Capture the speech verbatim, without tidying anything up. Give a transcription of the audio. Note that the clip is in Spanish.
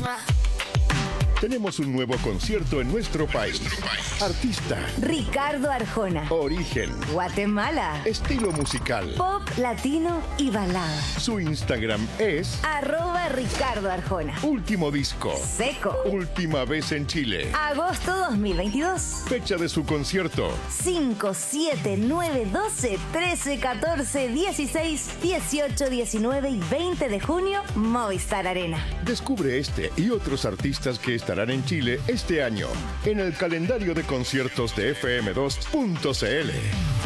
Tenemos un nuevo concierto en nuestro país. Artista. Ricardo Arjona. Origen. Guatemala. Estilo musical. Pop, latino y balada. Su Instagram es arroba Ricardo Arjona. Último disco. Seco. Última vez en Chile. Agosto dos mil veintidós. Fecha de su concierto. cinco, siete, nueve, doce, trece, catorce, dieciséis, dieciocho, diecinueve y veinte de junio, Movistar Arena. Descubre este y otros artistas que estarán en Chile este año en el calendario de conciertos de F M dos punto C L.